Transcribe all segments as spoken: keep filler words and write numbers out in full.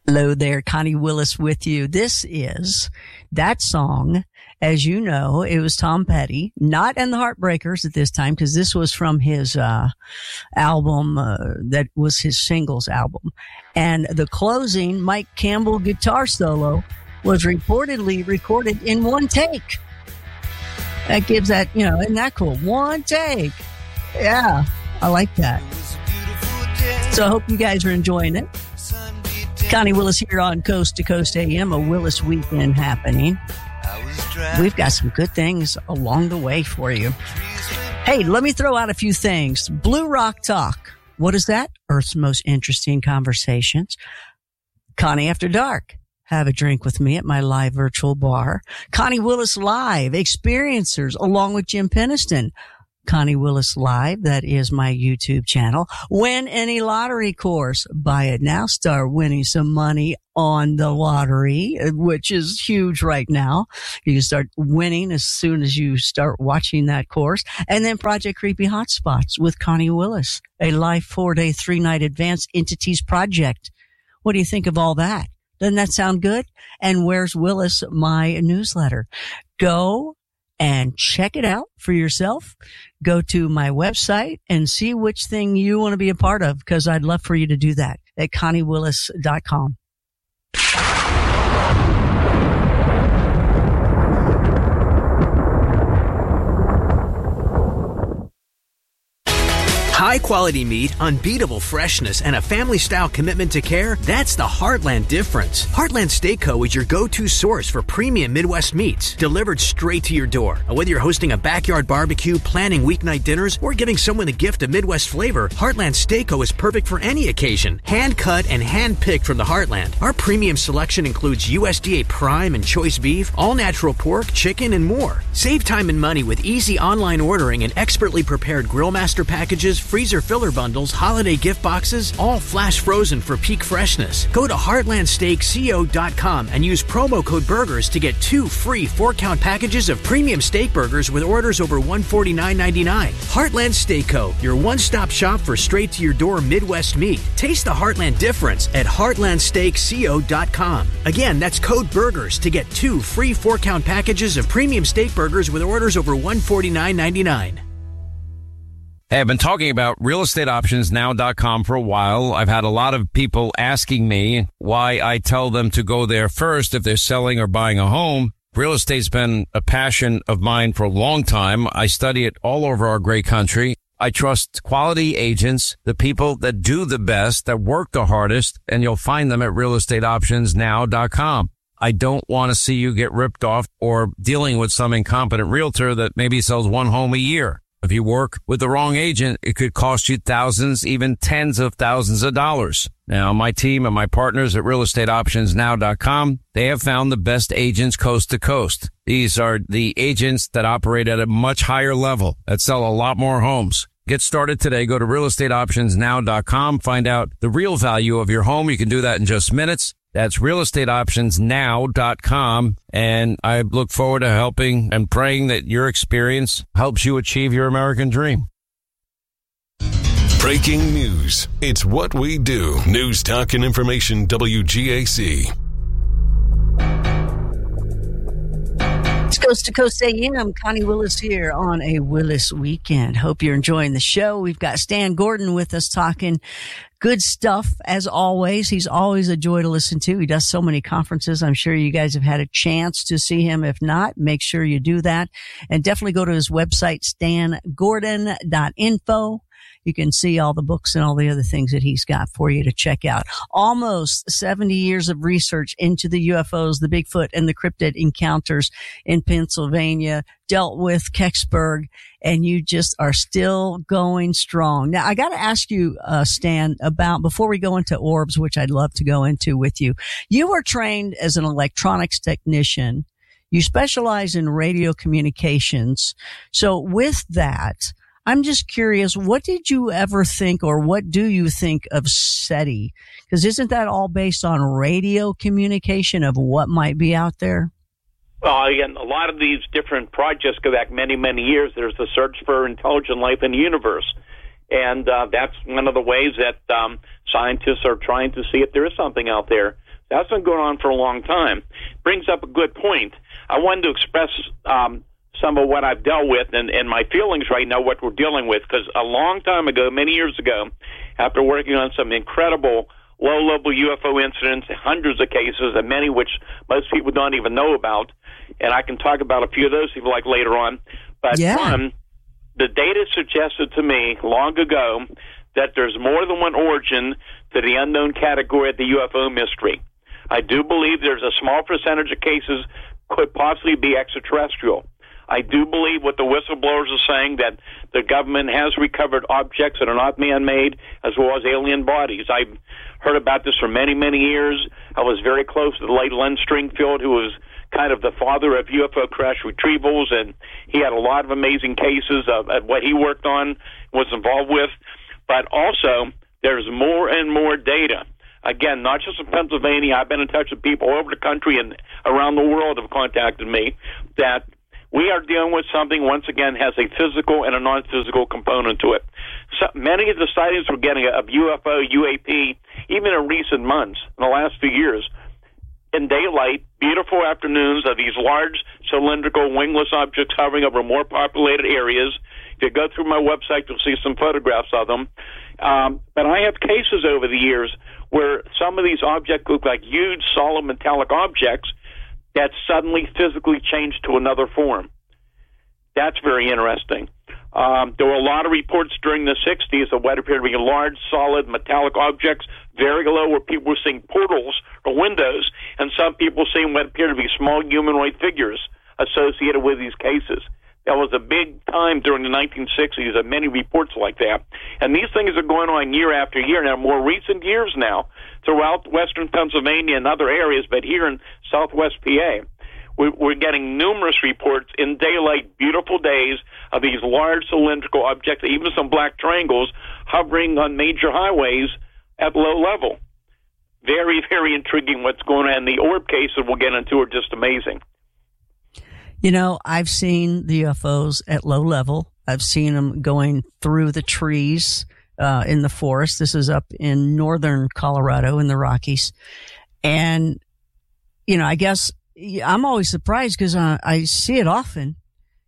Hello there, Connie Willis with you. This is that song. As you know, it was Tom Petty, not in the Heartbreakers at this time, because this was from his uh album uh, that was his singles album. And the closing Mike Campbell guitar solo was reportedly recorded in one take. That gives that, you know, isn't that cool? One take. Yeah, I like that. So I hope you guys are enjoying it. Connie Willis here on Coast to Coast A M, a Willis weekend happening. We've got some good things along the way for you. Hey, let me throw out a few things. Blue Rock Talk. What is that? Earth's most interesting conversations. Connie After Dark. Have a drink with me at my live virtual bar. Connie Willis Live. Experiencers along with Jim Peniston. Connie Willis Live. That is my YouTube channel. Win Any Lottery course. Buy it now. Start winning some money on the lottery, which is huge right now. You can start winning as soon as you start watching that course. And then Project Creepy Hotspots with Connie Willis, a live four-day, three-night advanced entities project. What do you think of all that? Doesn't that sound good? And Where's Willis, my newsletter? Go and check it out for yourself. Go to my website and see which thing you want to be a part of, because I'd love for you to do that at connie willis dot com. High-quality meat, unbeatable freshness, and a family-style commitment to care, that's the Heartland difference. Heartland Steak Co. is your go-to source for premium Midwest meats, delivered straight to your door. Whether you're hosting a backyard barbecue, planning weeknight dinners, or giving someone a gift of Midwest flavor, Heartland Steak Co. is perfect for any occasion. Hand-cut and hand-picked from the Heartland. Our premium selection includes U S D A Prime and Choice Beef, all-natural pork, chicken, and more. Save time and money with easy online ordering and expertly prepared Grill Master packages, freezer filler bundles, holiday gift boxes, all flash frozen for peak freshness. Go to heartland steak co dot com and use promo code BURGERS to get two free four-count packages of premium steak burgers with orders over one hundred forty-nine ninety-nine. Heartland Steak Co., your one-stop shop for straight-to-your-door Midwest meat. Taste the Heartland difference at heartland steak co dot com. Again, that's code BURGERS to get two free four-count packages of premium steak burgers with orders over one hundred forty-nine ninety-nine. Hey, I've been talking about real estate options now dot com for a while. I've had a lot of people asking me why I tell them to go there first if they're selling or buying a home. Real estate's been a passion of mine for a long time. I study it all over our great country. I trust quality agents, the people that do the best, that work the hardest, and you'll find them at real estate options now dot com. I don't want to see you get ripped off or dealing with some incompetent realtor that maybe sells one home a year. If you work with the wrong agent, it could cost you thousands, even tens of thousands of dollars. Now, my team and my partners at real estate options now dot com, they have found the best agents coast to coast. These are the agents that operate at a much higher level, that sell a lot more homes. Get started today. Go to real estate options now dot com. Find out the real value of your home. You can do that in just minutes. That's real estate options now dot com. And I look forward to helping and praying that your experience helps you achieve your American dream. Breaking news. It's what we do. News, talk, and information. W G A C. It's Coast to Coast A M. Connie Willis here on a Willis weekend. Hope you're enjoying the show. We've got Stan Gordon with us talking good stuff as always. He's always a joy to listen to. He does so many conferences. I'm sure you guys have had a chance to see him. If not, make sure you do that. And definitely go to his website, stan gordon dot info. You can see all the books and all the other things that he's got for you to check out. Almost seventy years of research into the U F Os, the Bigfoot, and the cryptid encounters in Pennsylvania, dealt with Kecksburg, and you just are still going strong. Now, I got to ask you, uh, Stan, about, before we go into orbs, which I'd love to go into with you, you were trained as an electronics technician. You specialize in radio communications. So with that, I'm just curious, what did you ever think, or what do you think of SETI? Because isn't that all based on radio communication of what might be out there? Well, again, a lot of these different projects go back many, many years. There's the search for intelligent life in the universe. And uh, that's one of the ways that um, scientists are trying to see if there is something out there. That's been going on for a long time. Brings up a good point. I wanted to express um, some of what I've dealt with and, and my feelings right now, what we're dealing with, because a long time ago, many years ago, after working on some incredible low-level U F O incidents, hundreds of cases, and many which most people don't even know about, and I can talk about a few of those if you like later on, but yeah. one, the data suggested to me long ago that there's more than one origin to the unknown category of the U F O mystery. I do believe there's a small percentage of cases could possibly be extraterrestrial. I do believe what the whistleblowers are saying, that the government has recovered objects that are not man-made, as well as alien bodies. I've heard about this for many, many years. I was very close to the late Len Stringfield, who was kind of the father of U F O crash retrievals, and he had a lot of amazing cases of, of what he worked on, was involved with. But also, there's more and more data. Again, not just in Pennsylvania. I've been in touch with people all over the country and around the world have contacted me that we are dealing with something, once again, has a physical and a non-physical component to it. So many of the sightings we're getting of U F O, U A P, even in recent months, in the last few years, in daylight, beautiful afternoons of these large cylindrical wingless objects hovering over more populated areas. If you go through my website, you'll see some photographs of them. Um, but I have cases over the years where some of these objects look like huge, solid, metallic objects that suddenly physically changed to another form. That's very interesting. Um, there were a lot of reports during the sixties of what appeared to be large, solid, metallic objects, very low, where people were seeing portals or windows, and some people seeing what appeared to be small humanoid figures associated with these cases. That was a big time during the nineteen sixties of many reports like that. And these things are going on year after year. Now, more recent years now, throughout western Pennsylvania and other areas, but here in southwest P A, we're getting numerous reports in daylight, beautiful days, of these large cylindrical objects, even some black triangles, hovering on major highways at low level. Very, very intriguing what's going on. And the orb cases we'll get into are just amazing. You know, I've seen the U F Os at low level. I've seen them going through the trees uh, in the forest. This is up in northern Colorado in the Rockies. And, you know, I guess I'm always surprised because I, I see it often.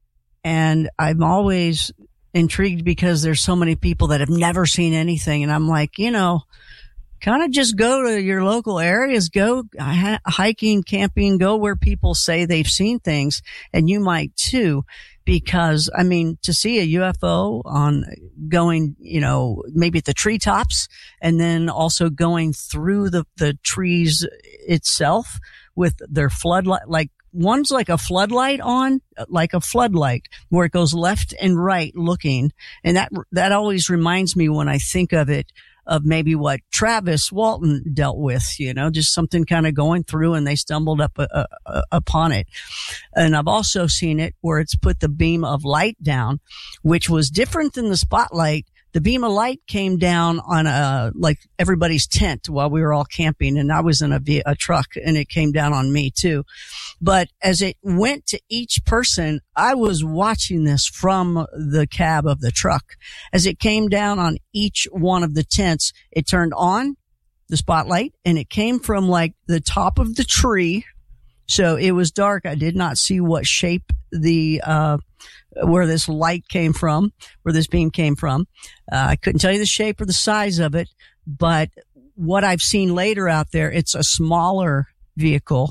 And I'm always intrigued because there's so many people that have never seen anything. And I'm like, you know, kind of just go to your local areas, go h- hiking, camping, go where people say they've seen things, and you might too. Because, I mean, to see a U F O on going, you know, maybe at the treetops and then also going through the, the trees itself with their floodlight, like one's like a floodlight on, like a floodlight where it goes left and right looking. And that, that always reminds me when I think of it, of maybe what Travis Walton dealt with, you know, just something kind of going through and they stumbled up uh, uh, upon it. And I've also seen it where it's put the beam of light down, which was different than the spotlight. The beam of light came down on a, like everybody's tent while we were all camping, and I was in a, a truck and it came down on me too. But as it went to each person, I was watching this from the cab of the truck. As it came down on each one of the tents, it turned on the spotlight and it came from like the top of the tree. So it was dark. I did not see what shape the, uh, where this light came from, where this beam came from. Uh, I couldn't tell you the shape or the size of it, but what I've seen later out there, it's a smaller vehicle.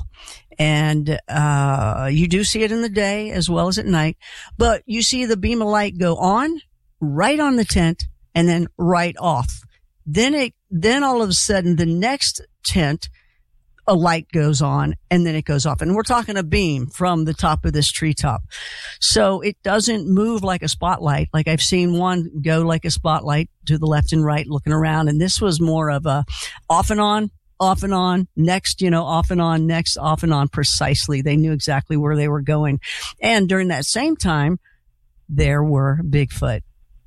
And, uh, you do see it in the day as well as at night, but you see the beam of light go on, right on the tent, and then right off. Then it, then all of a sudden the next tent, a light goes on and then it goes off. And we're talking a beam from the top of this treetop. So it doesn't move like a spotlight. Like I've seen one go like a spotlight to the left and right looking around. And this was more of a off and on, off and on, next, you know, off and on, next, off and on precisely. They knew exactly where they were going. And during that same time, there were Bigfoot.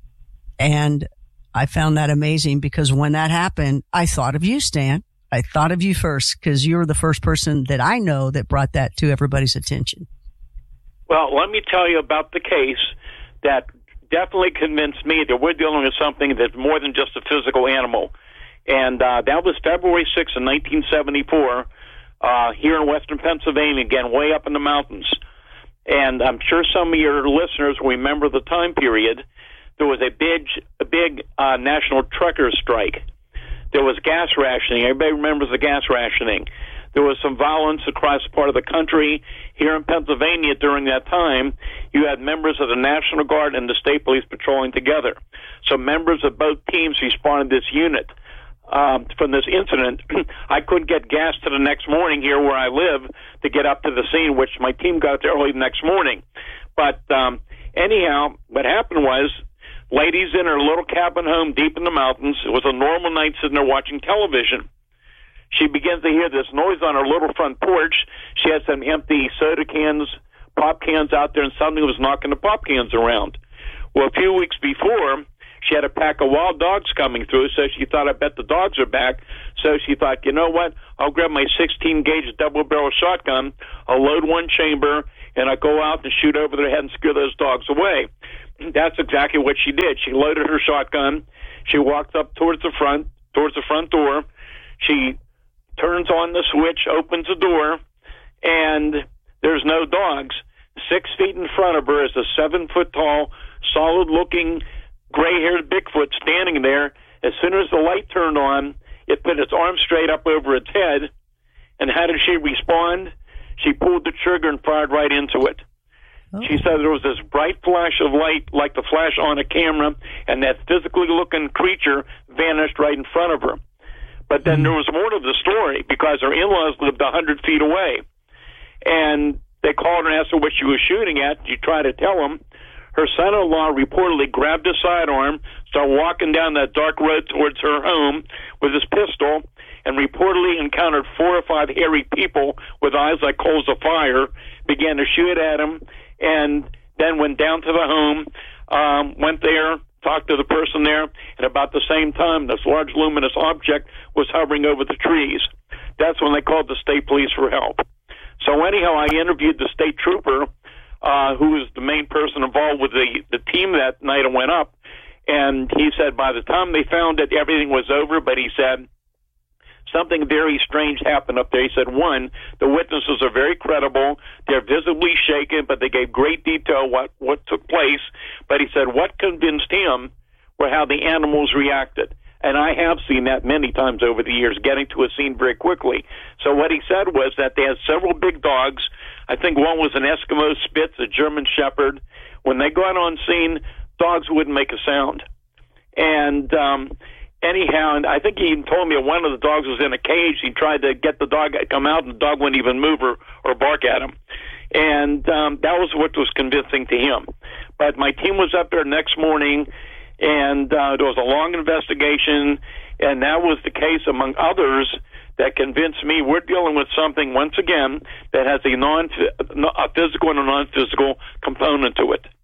And I found that amazing because when that happened, I thought of you, Stan. I thought of you first because you were the first person that I know that brought that to everybody's attention. Well, let me tell you about the case that definitely convinced me that we're dealing with something that's more than just a physical animal. And uh, that was February sixth in nineteen seventy-four uh, here in western Pennsylvania, again, way up in the mountains. And I'm sure some of your listeners remember the time period. There was a big, a big uh, national trucker strike. There was gas rationing. Everybody remembers the gas rationing. There was some violence across part of the country. Here in Pennsylvania during that time, you had members of the National Guard and the state police patrolling together. So members of both teams responded to this unit. Um, from this incident, I couldn't get gas to the next morning here where I live to get up to the scene, which my team got there early the next morning. But um, anyhow, what happened was, ladies in her little cabin home deep in the mountains, it was a normal night sitting there watching television. She begins to hear this noise on her little front porch. She had some empty soda cans, pop cans out there, and something was knocking the pop cans around. Well, a few weeks before, she had a pack of wild dogs coming through, so she thought, I bet the dogs are back. So she thought, you know what, I'll grab my sixteen gauge double-barrel shotgun, I'll load one chamber, and I'll go out and shoot over their head and scare those dogs away. That's exactly what she did. She loaded her shotgun. She walked up towards the front, towards the front door. She turns on the switch, opens the door, and there's no dogs. Six feet in front of her is a seven-foot-tall, solid-looking, gray-haired Bigfoot standing there. As soon as the light turned on, it put its arm straight up over its head. And how did she respond? She pulled the trigger and fired right into it. Oh. She said there was this bright flash of light, like the flash on a camera, and that physically-looking creature vanished right in front of her. But then mm. there was more to the story, because her in-laws lived one hundred feet away. And they called her and asked her what she was shooting at. She tried to tell them. Her son-in-law reportedly grabbed his sidearm, started walking down that dark road towards her home with his pistol, and reportedly encountered four or five hairy people with eyes like coals of fire, began to shoot at him, and then went down to the home, um, went there, talked to the person there, and about the same time, this large luminous object was hovering over the trees. That's when they called the state police for help. So anyhow, I interviewed the state trooper, Uh, who was the main person involved with the, the team that night and went up. And he said by the time they found it, everything was over, but he said something very strange happened up there. He said, one, the witnesses are very credible. They're visibly shaken, but they gave great detail what, what took place. But he said what convinced him were how the animals reacted. And I have seen that many times over the years, getting to a scene very quickly. So what he said was that they had several big dogs. I think one was an Eskimo Spitz, a German Shepherd. When they got on scene, dogs wouldn't make a sound. And um, anyhow, and I think he even told me one of the dogs was in a cage. He tried to get the dog to come out, and the dog wouldn't even move or, or bark at him. And um, that was what was convincing to him. But my team was up there next morning, and uh, there was a long investigation, and that was the case, among others, that convinced me we're dealing with something, once again, that has a, non, a physical and a non-physical component to it.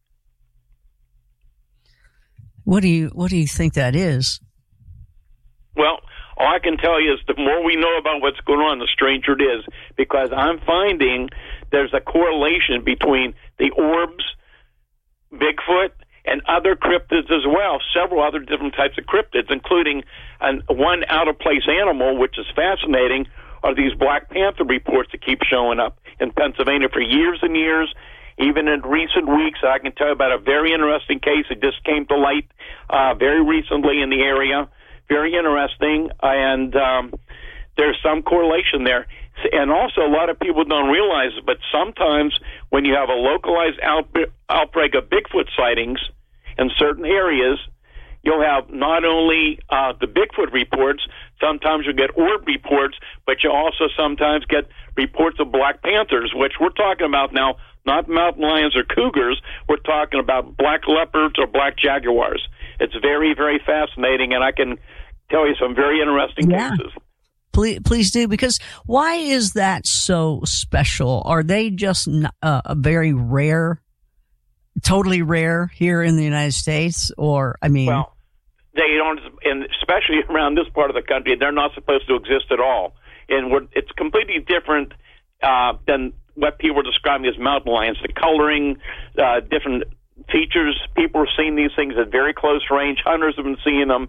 What do you What do you think that is? Well, all I can tell you is the more we know about what's going on, the stranger it is, because I'm finding there's a correlation between the orbs, Bigfoot, and other cryptids as well, several other different types of cryptids, including an, one out-of-place animal, which is fascinating, are these Black Panther reports that keep showing up in Pennsylvania for years and years. Even in recent weeks, I can tell you about a very interesting case that just came to light uh, very recently in the area. Very interesting, and um, there's some correlation there. And also, a lot of people don't realize, but sometimes when you have a localized out, outbreak of Bigfoot sightings in certain areas, you'll have not only uh, the Bigfoot reports, sometimes you'll get orb reports, but you'll also sometimes get reports of Black Panthers, which we're talking about now, not mountain lions or cougars. We're talking about black leopards or black jaguars. It's very, very fascinating, and I can tell you some very interesting yeah. cases. Please, please do, because why is that so special? Are they just uh, a very rare, totally rare here in the United States? Or, I mean... Well, they don't, and especially around this part of the country, they're not supposed to exist at all. And we're, it's completely different uh, than what people are describing as mountain lions. The coloring, uh, different features. People are seeing these things at very close range. Hunters have been seeing them.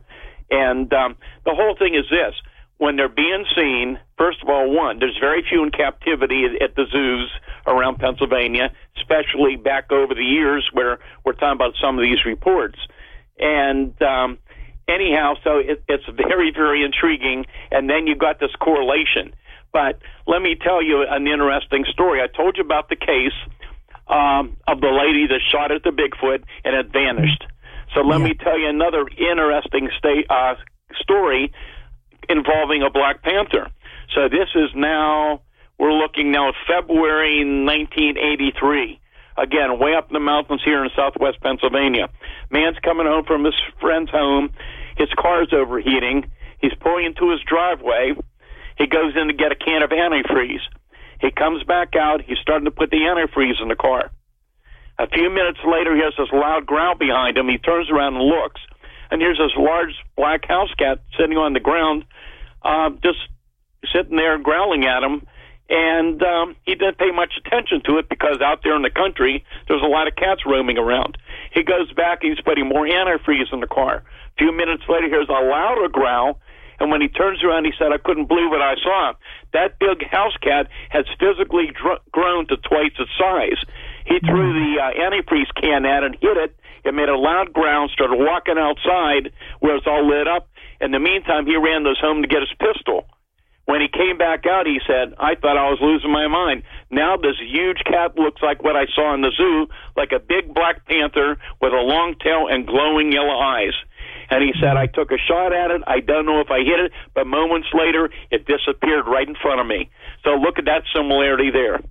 And um, the whole thing is this. When they're being seen, first of all, one, there's very few in captivity at the zoos around Pennsylvania, especially back over the years where we're talking about some of these reports. And um, anyhow, so it, it's very, very intriguing. And then you got this correlation. But let me tell you an interesting story. I told you about the case um, of the lady that shot at the Bigfoot and it vanished. So let yeah. me tell you another interesting sta- uh, story involving a black panther. So this is now, we're looking now at February nineteen eighty-three. Again, way up in the mountains here in southwest Pennsylvania. Man's coming home from his friend's home. His car's overheating. He's pulling into his driveway. He goes in to get a can of antifreeze. He comes back out. He's starting to put the antifreeze in the car. A few minutes later, he has this loud growl behind him. He turns around and looks, and here's this large black house cat sitting on the ground, uh, just sitting there growling at him. And um, he didn't pay much attention to it because out there in the country, there's a lot of cats roaming around. He goes back, and he's putting more antifreeze in the car. A few minutes later, here's a louder growl. And when he turns around, he said, I couldn't believe what I saw. That big house cat has physically dr- grown to twice its size. He threw the uh, antifreeze can at it and hit it. It made a loud growl, started walking outside where it's all lit up. In the meantime, he ran those home to get his pistol. When he came back out, he said, I thought I was losing my mind. Now this huge cat looks like what I saw in the zoo, like a big black panther with a long tail and glowing yellow eyes. And he said, I took a shot at it. I don't know if I hit it, but moments later, it disappeared right in front of me. So look at that similarity there.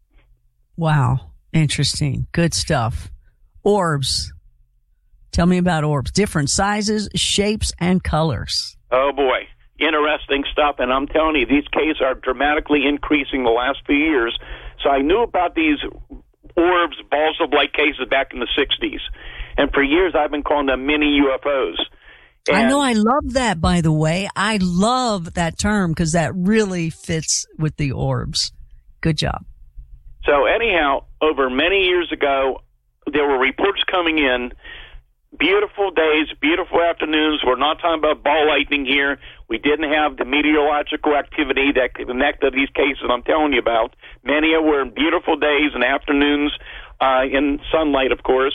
Wow. Interesting. Good stuff. Orbs. Tell me about orbs. Different sizes, shapes, and colors. Oh, boy. Interesting stuff. And I'm telling you, these cases are dramatically increasing the last few years. So I knew about these orbs, balls of light cases back in the sixties. And for years, I've been calling them mini U F Os. And I know. I love that, by the way. I love that term because that really fits with the orbs. Good job. So anyhow, over many years ago, there were reports coming in, beautiful days, beautiful afternoons. We're not talking about ball lightning here. We didn't have the meteorological activity that connected these cases I'm telling you about. Many were in beautiful days and afternoons uh, in sunlight, of course.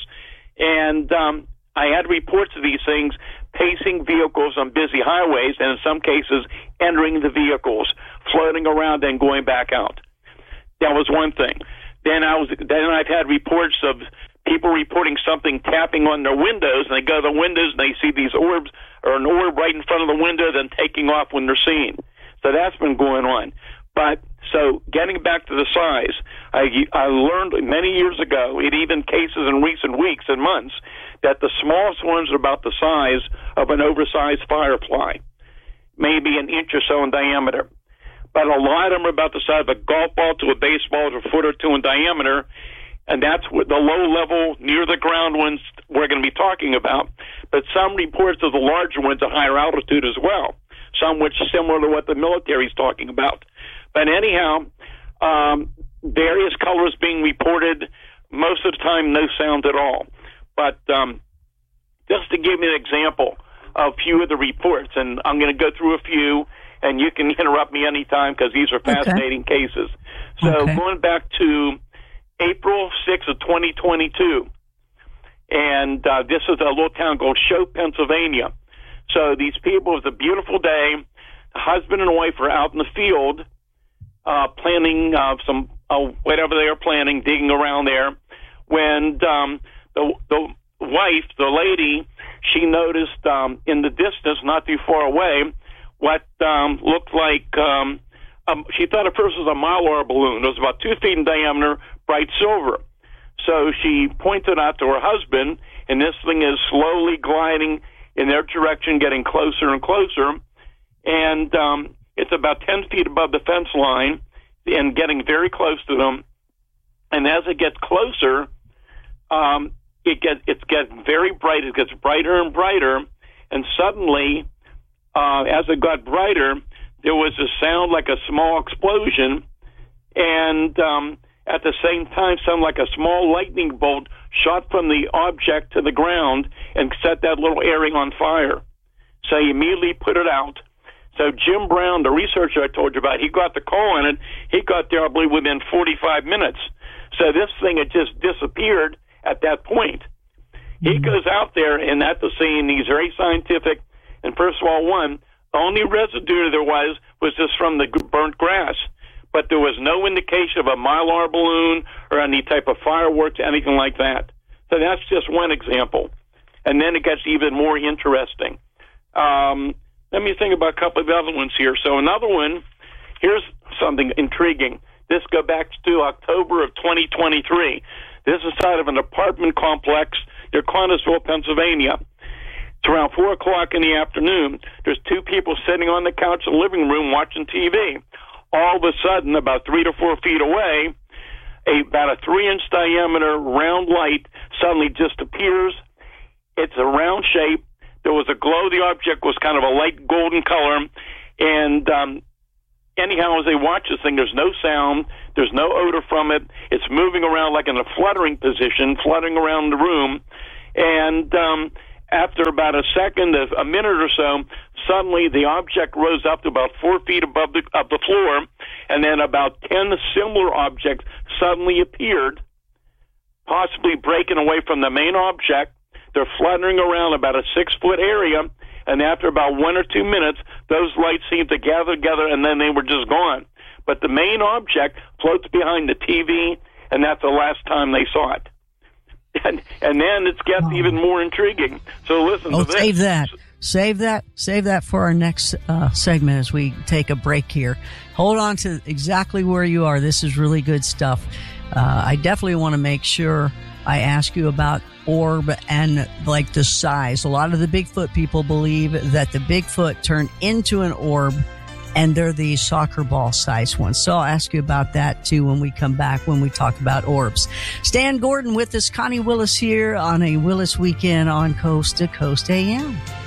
And um, I had reports of these things pacing vehicles on busy highways and in some cases entering the vehicles, floating around and going back out. That was one thing. Then I was. Then I've had reports of people reporting something tapping on their windows, and they go to the windows and they see these orbs or an orb right in front of the window, then taking off when they're seen. So that's been going on. But so getting back to the size, I, I learned many years ago, in even cases in recent weeks and months, that the smallest ones are about the size of an oversized firefly, maybe an inch or so in diameter. But a lot of them are about the size of a golf ball to a baseball, to a foot or two in diameter, and that's what the low-level, near-the-ground ones we're going to be talking about. But some reports of the larger ones at higher altitude as well, some which are similar to what the military is talking about. But anyhow, um, various colors being reported, most of the time no sound at all. But um, just to give you an example of a few of the reports, and I'm going to go through a few, and you can interrupt me anytime because these are fascinating okay. cases. So okay. going back to April sixth of twenty twenty-two, and uh, this is a little town called Choate, Pennsylvania. So these people, it was a beautiful day. The husband and wife are out in the field uh, planting uh, some, uh, whatever they are planting, digging around there, when um, the, the wife, the lady, she noticed um, in the distance, not too far away, what um, looked like, um, um, she thought at first it was a Mylar balloon. It was about two feet in diameter, bright silver. So she pointed out to her husband, and this thing is slowly gliding in their direction, getting closer and closer. And um, it's about ten feet above the fence line and getting very close to them. And as it gets closer, um, it gets it's getting very bright. It gets brighter and brighter. And suddenly, uh, as it got brighter, there was a sound like a small explosion. And um, at the same time, sounded like a small lightning bolt shot from the object to the ground and set that little area on fire. So he immediately put it out. So Jim Brown, the researcher I told you about, he got the call on it. He got there, I believe, within forty-five minutes. So this thing had just disappeared at that point. Mm-hmm. He goes out there, and at the scene, he's very scientific. And first of all, one, the only residue there was was just from the burnt grass. But there was no indication of a Mylar balloon or any type of fireworks, anything like that. So that's just one example. And then it gets even more interesting. Um, let me think about a couple of other ones here. So another one, here's something intriguing. This goes back to October of twenty twenty-three. This is inside of an apartment complex near Connellsville, Pennsylvania. It's around four o'clock in the afternoon. There's two people sitting on the couch in the living room watching T V. All of a sudden, about three to four feet away, a, about a three-inch diameter round light suddenly just appears. It's a round shape. There was a glow. The object was kind of a light golden color. And um, anyhow, as they watch this thing, there's no sound. There's no odor from it. It's moving around like in a fluttering position, fluttering around the room. And um, after about a second, a minute or so, suddenly the object rose up to about four feet above the, of the floor, and then about ten similar objects suddenly appeared, possibly breaking away from the main object. They're fluttering around about a six-foot area, and after about one or two minutes, those lights seemed to gather together, and then they were just gone. But the main object floats behind the T V, and that's the last time they saw it. And, and then it gets oh. even more intriguing. So listen oh, to this. Save that. Save that. Save that for our next uh, segment as we take a break here. Hold on to exactly where you are. This is really good stuff. Uh, I definitely want to make sure I ask you about orb and like the size. A lot of the Bigfoot people believe that the Bigfoot turned into an orb, and they're the soccer ball size ones. So I'll ask you about that too when we come back, when we talk about orbs. Stan Gordon with us, Connie Willis here on a Willis Weekend on Coast to Coast A M.